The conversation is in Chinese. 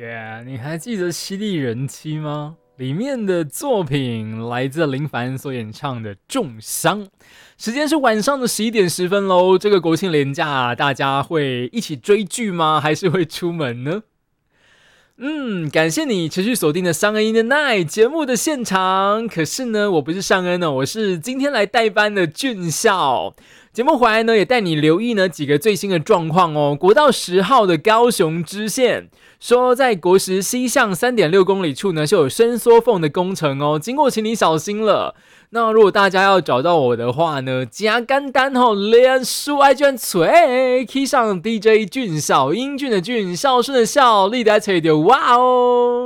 你还记得《犀利人妻》吗？里面的作品来自林凡所演唱的《重伤》。时间是晚上的11:10喽。这个国庆连假，大家会一起追剧吗？还是会出门呢？感谢你持续锁定的尚恩 in the night 节目的现场。可是呢，我不是尚恩哦，我是今天来代班的俊孝。节目回来呢，也带你留意呢几个最新的状况哦。国道10号的高雄支线说，在国十西向3.6公里处呢，是有伸缩缝的工程哦，经过请你小心了。那如果大家要找到我的话呢，真简单哦，脸书爱卷吹 ，key 上 DJ 俊孝，英俊的俊，孝顺的孝，立在吹的哇哦。